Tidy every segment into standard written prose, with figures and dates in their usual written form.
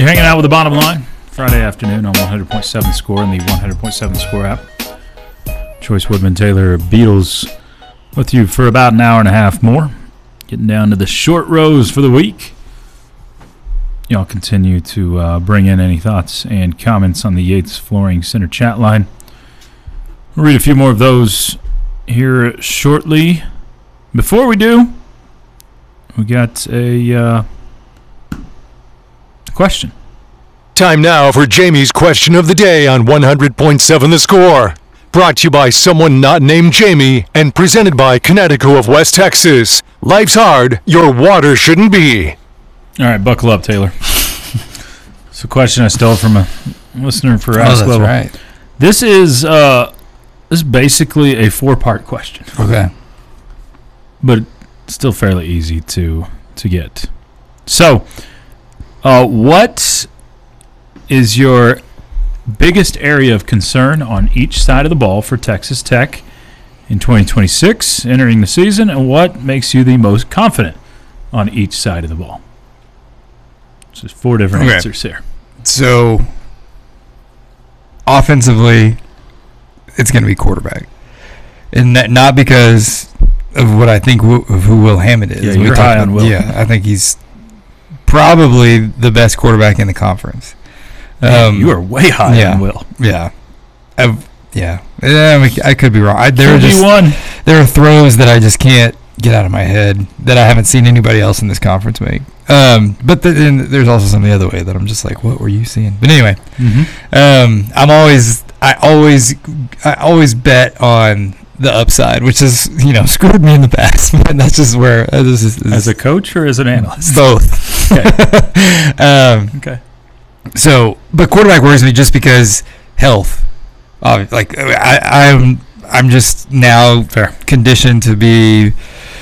You're hanging out with the Bottom Line Friday afternoon on 100.7 Score and the 100.7 Score app. Choice Woodman Taylor Beatles with you for about an hour and a half more. Getting down to the short rows for the week. Y'all continue to bring in any thoughts and comments on the Yates Flooring Center chat line. We'll read a few more of those here shortly. Before we do, we got a question. Time now for Jamie's question of the day on 100.7 The Score. Brought to you by someone not named Jamie and presented by Connecticut of West Texas. Life's hard, your water shouldn't be. All right, buckle up, Taylor. It's a question I stole from a listener for Ask Level. Right. This is basically a 4-part question. Okay. But still fairly easy to get. So, what is your biggest area of concern on each side of the ball for Texas Tech in 2026 entering the season, and what makes you the most confident on each side of the ball? So there's 4 different answers here. So, offensively, it's going to be quarterback. And not because of what I think of who Will Hammond is. Yeah, you're high on Will. Yeah, I think he's probably the best quarterback in the conference. You are way high on Will. Yeah. I could be wrong. There are throws that I just can't get out of my head that I haven't seen anybody else in this conference make. But then there's also some the other way that I'm just like, what were you seeing? But anyway, I always bet on the upside, which is, screwed me in the past. And that's just where this is. As a coach or as an analyst? Both. Okay. Okay. So, but quarterback worries me just because health. I'm just now conditioned to be.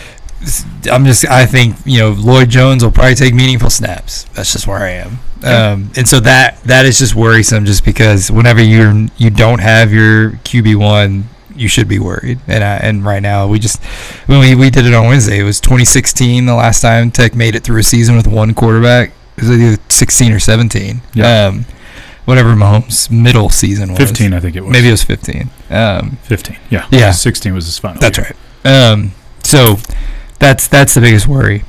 I think Lloyd Jones will probably take meaningful snaps. That's just where I am. And so that is just worrisome, just because whenever you don't have your QB1, you should be worried. And right now we did it on Wednesday. It was 2016 the last time Tech made it through a season with one quarterback. It was either 16 or 17. Yeah. Whatever Mahomes' middle season was. 15, I think it was. Maybe it was 15. 15. Yeah. Yeah. 16 was his final. That's year. right. So that's the biggest worry.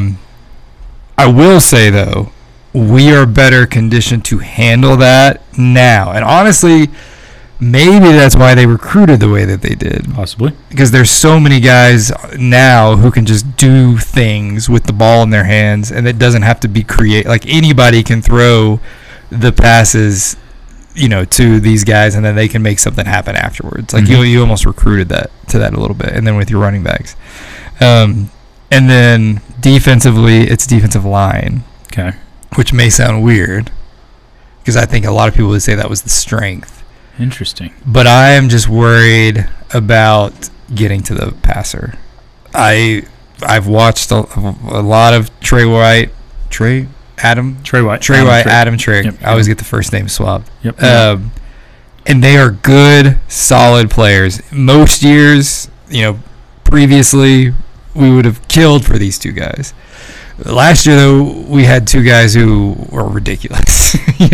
I will say, though, we are better conditioned to handle that now. And honestly, maybe that's why they recruited the way that they did. Possibly. Because there's so many guys now who can just do things with the ball in their hands, and it doesn't have to be like anybody can throw the passes, to these guys, and then they can make something happen afterwards. Like you almost recruited that a little bit, and then with your running backs. And then defensively, it's defensive line. Okay. Which may sound weird, because I think a lot of people would say that was the strength. Interesting. But I am just worried about getting to the passer. I've watched a lot of Trey White, Adam Trick. Yep. I always get the first name swapped. Yep. And they are good, solid players. Most years, previously, we would have killed for these two guys. Last year, though, we had two guys who were ridiculous,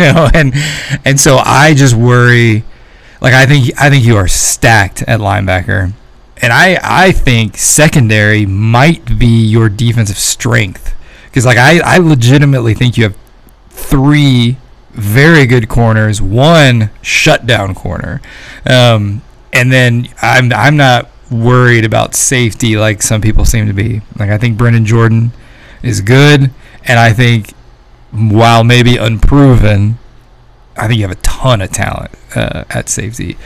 and so I just worry. Like, I think you are stacked at linebacker, and I think secondary might be your defensive strength, because I legitimately think you have 3 very good corners, 1 shutdown corner, and then I'm not worried about safety like some people seem to be. Like, I think Brendan Jordan is good, and I think, while maybe unproven, I think you have a ton of talent at safety.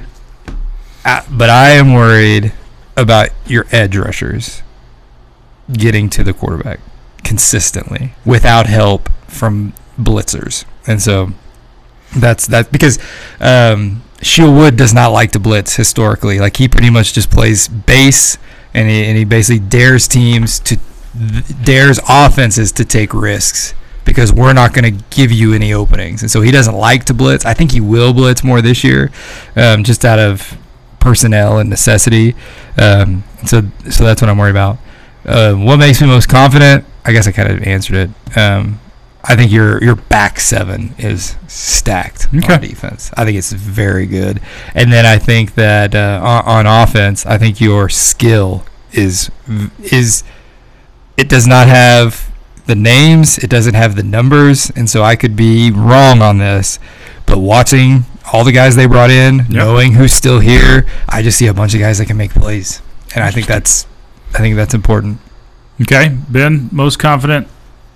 But I am worried about your edge rushers getting to the quarterback consistently without help from blitzers. And so that's because Sheil Wood does not like to blitz historically. Like, he pretty much just plays base, and he basically dares offenses to take risks, because we're not going to give you any openings. And so he doesn't like to blitz. I think he will blitz more this year, just out of personnel and necessity. So that's what I'm worried about. What makes me most confident? I guess I kind of answered it. I think your back seven is stacked Okay. on defense. I think it's very good. And then I think that on offense, I think your skill is it does not have the names, it doesn't have the numbers, and so I could be wrong on this. But watching all the guys they brought in, knowing who's still here, I just see a bunch of guys that can make plays, and I think that's important. Okay, Ben, most confident.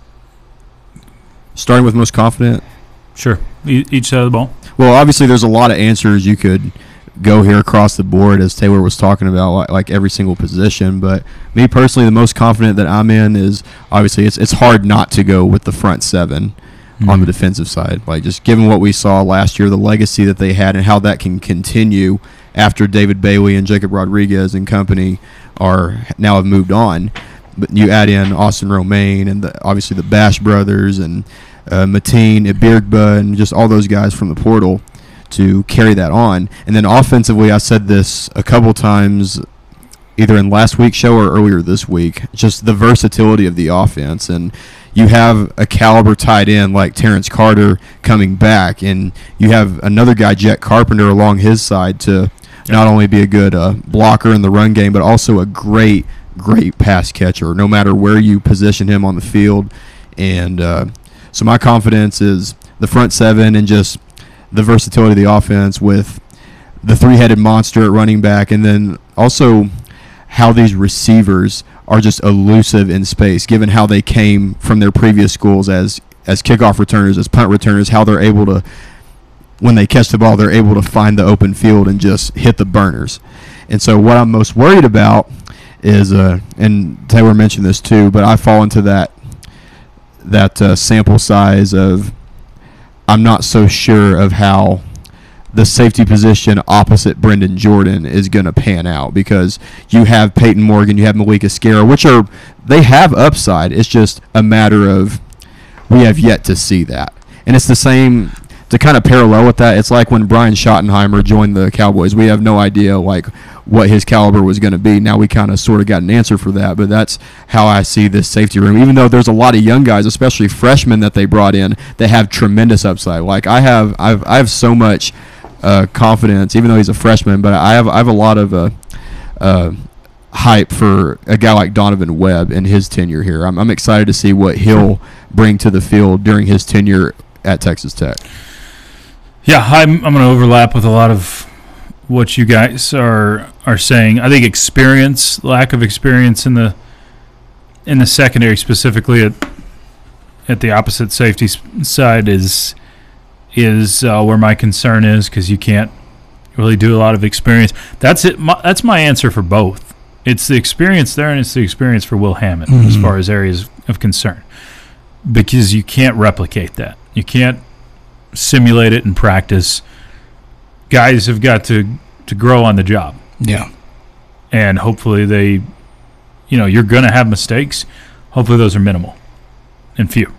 Starting with most confident. Sure, each side of the ball. Well, obviously, there's a lot of answers you could go here across the board, as Taylor was talking about, like every single position. But me personally, the most confident that I'm in is obviously it's hard not to go with the front seven on the defensive side. Like, just given what we saw last year, the legacy that they had, and how that can continue after David Bailey and Jacob Rodriguez and company now have moved on. But you add in Austin Romaine and obviously the Bash brothers and Mateen, Ibirgba, and just all those guys from the portal to carry that on. And then offensively, I said this a couple times either in last week's show or earlier this week, just the versatility of the offense. And you have a caliber tight end like Terrence Carter coming back, and you have another guy, Jet Carpenter, along his side to not only be a good blocker in the run game, but also a great pass catcher, no matter where you position him on the field. And so my confidence is the front seven and just the versatility of the offense with the three-headed monster at running back, and then also how these receivers are just elusive in space, given how they came from their previous schools as kickoff returners, as punt returners, how they're able to, when they catch the ball, they're able to find the open field and just hit the burners. And so what I'm most worried about is, and Taylor mentioned this too, but I fall into that sample size of I'm not so sure of how the safety position opposite Brendan Jordan is going to pan out, because you have Peyton Morgan, you have Malik Esquera, they have upside. It's just a matter of we have yet to see that. And it's the same, to kind of parallel with that, it's like when Brian Schottenheimer joined the Cowboys. We have no idea what his caliber was going to be. Now we kind of sort of got an answer for that, but that's how I see this safety room. Even though there's a lot of young guys, especially freshmen that they brought in, that have tremendous upside. Like I have so much confidence, even though he's a freshman, but I have a lot of hype for a guy like Donovan Webb and his tenure here. I'm excited to see what he'll bring to the field during his tenure at Texas Tech. Yeah, I'm going to overlap with a lot of what you guys are saying. I think lack of experience in the secondary, specifically at the opposite safety side, is where my concern is, because you can't really do a lot of experience. That's it. That's my answer for both. It's the experience there, and it's the experience for Will Hammond as far as areas of concern, because you can't replicate that. You can't simulate it in practice. Guys have got to grow on the job. Yeah. And hopefully you're going to have mistakes. Hopefully those are minimal and few.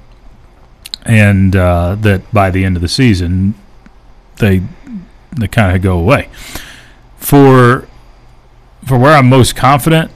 And that by the end of the season, they kind of go away. For where I'm most confident,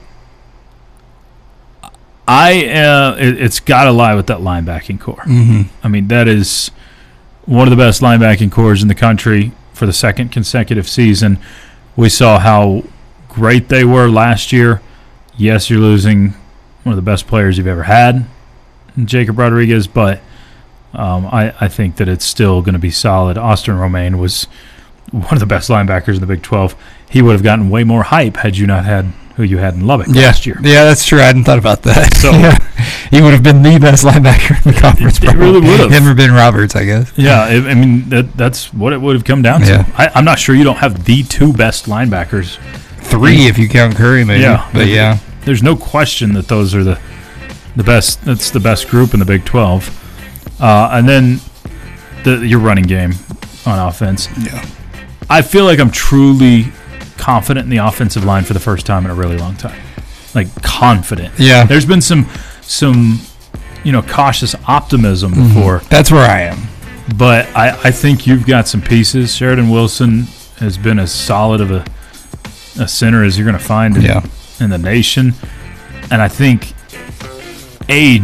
it's got to lie with that linebacking core. I mean, that is one of the best linebacking cores in the country for the second consecutive season. We saw how great they were last year. Yes, you're losing one of the best players you've ever had, Jacob Rodriguez, but I think that it's still going to be solid. Austin Romaine was one of the best linebackers in the Big 12. He would have gotten way more hype had you not had who you had in Lubbock last year. Yeah, that's true. I hadn't thought about that. So he would have been the best linebacker in the conference. He really would have. Never been Roberts, I guess. Yeah, I mean, that's what it would have come down to. I'm not sure you don't have the two best linebackers. Three if you count Curry, maybe. Yeah. But yeah. There's no question that those are the best. That's the best group in the Big 12. And then your running game on offense. Yeah. I feel like I'm truly confident in the offensive line for the first time in a really long time. Like, confident. Yeah. There's been some cautious optimism before. That's where I am. But I think you've got some pieces. Sheridan Wilson has been as solid of a center as you're going to find in the nation. And I think age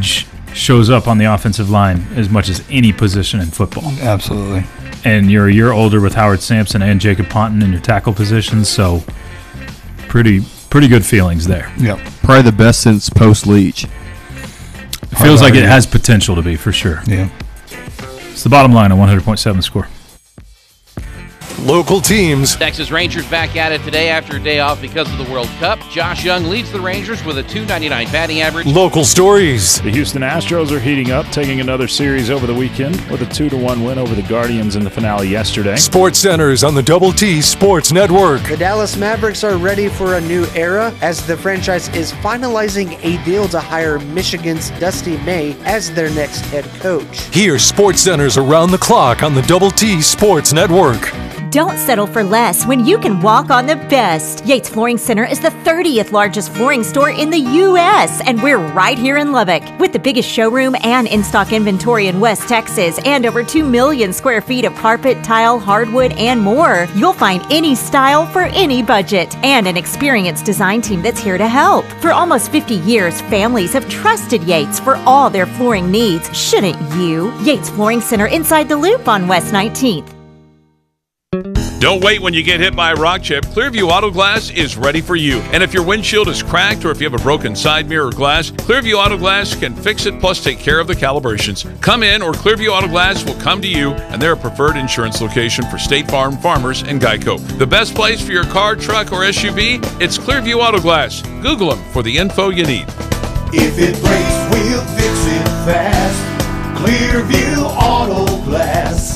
shows up on the offensive line as much as any position in football. Absolutely. And you're a year older with Howard Sampson and Jacob Ponton in your tackle positions, so pretty good feelings there. Yep. Probably the best since post-Leach. It feels like it has potential to be, for sure. Yeah. It's the bottom line on 100.7 Score. Local teams, Texas Rangers back at it today after a day off because of the World Cup. Josh Young leads the Rangers with a .299 batting average. local stories, The Houston Astros are heating up, taking another series over the weekend with a 2-1 win over the Guardians in the finale yesterday. Sports Centers on the Double T Sports Network. The Dallas Mavericks are ready for a new era as the franchise is finalizing a deal to hire Michigan's Dusty May as their next head coach. Hear Sports Centers around the clock on the Double T Sports Network. Don't settle for less when you can walk on the best. Yates Flooring Center is the 30th largest flooring store in the U.S., and we're right here in Lubbock. With the biggest showroom and in-stock inventory in West Texas and over 2 million square feet of carpet, tile, hardwood, and more, you'll find any style for any budget and an experienced design team that's here to help. For almost 50 years, families have trusted Yates for all their flooring needs. Shouldn't you? Yates Flooring Center inside the Loop on West 19th. Don't wait when you get hit by a rock chip. Clearview Auto Glass is ready for you. And if your windshield is cracked or if you have a broken side mirror glass, Clearview Auto Glass can fix it plus take care of the calibrations. Come in or Clearview Auto Glass will come to you, and they're a preferred insurance location for State Farm, Farmers, and Geico. The best place for your car, truck, or SUV? It's Clearview Auto Glass. Google them for the info you need. If it breaks, we'll fix it fast. Clearview Auto Glass.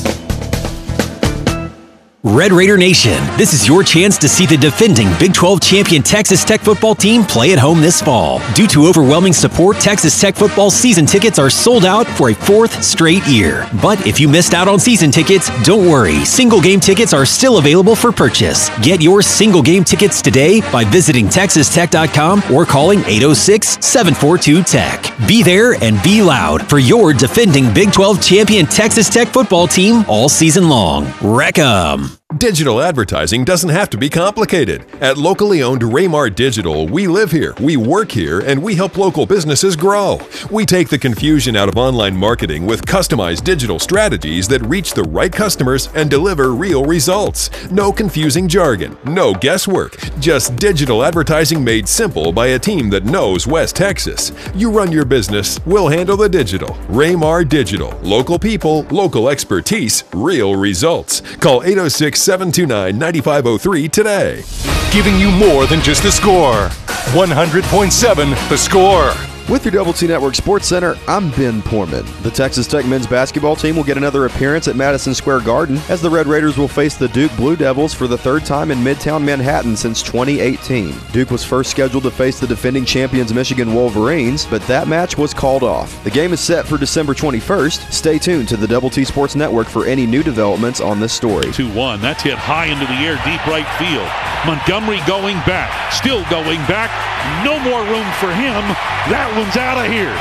Red Raider Nation, this is your chance to see the defending Big 12 champion Texas Tech football team play at home this fall. Due to overwhelming support, Texas Tech football season tickets are sold out for a 4th straight year. But if you missed out on season tickets, don't worry. Single game tickets are still available for purchase. Get your single game tickets today by visiting texastech.com or calling 806-742-TECH. Be there and be loud for your defending Big 12 champion Texas Tech football team all season long. Wreck 'em. Digital advertising doesn't have to be complicated. At locally owned Raymar Digital, we live here, we work here, and we help local businesses grow. We take the confusion out of online marketing with customized digital strategies that reach the right customers and deliver real results. No confusing jargon, no guesswork, just digital advertising made simple by a team that knows West Texas. You run your business, we'll handle the digital. Raymar Digital. Local people, local expertise, real results. Call 806-729-9503 today. Giving you more than just the score. 100.7 The Score. With your Double T Network Sports Center, I'm Ben Portman. The Texas Tech men's basketball team will get another appearance at Madison Square Garden as the Red Raiders will face the Duke Blue Devils for the 3rd time in Midtown Manhattan since 2018. Duke was first scheduled to face the defending champions Michigan Wolverines, but that match was called off. The game is set for December 21st. Stay tuned to the Double T Sports Network for any new developments on this story. 2-1. That's hit high into the air, deep right field. Montgomery going back, still going back. No more room for him. That one's out of here.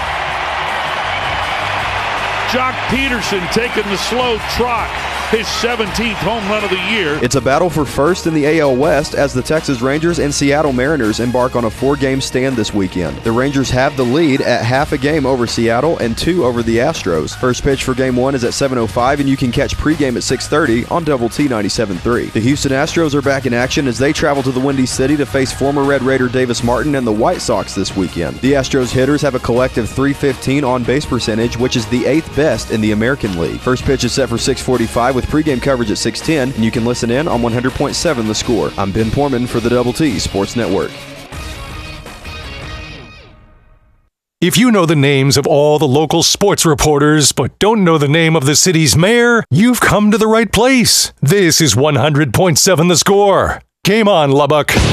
Jock Peterson taking the slow trot. His 17th home run of the year. It's a battle for first in the AL West as the Texas Rangers and Seattle Mariners embark on a 4-game stand this weekend. The Rangers have the lead at half a game over Seattle and 2 over the Astros. First pitch for Game 1 is at 7:05, and you can catch pregame at 6:30 on Double T 97.3. The Houston Astros are back in action as they travel to the Windy City to face former Red Raider Davis Martin and the White Sox this weekend. The Astros hitters have a collective .315 on-base percentage, which is the 8th best in the American League. First pitch is set for 6:45 with pregame coverage at 6:10, and you can listen in on 100.7 The Score. I'm Ben Portman for the Double T Sports Network. If you know the names of all the local sports reporters but don't know the name of the city's mayor, you've come to the right place. This is 100.7 The Score. Game on, Lubbock.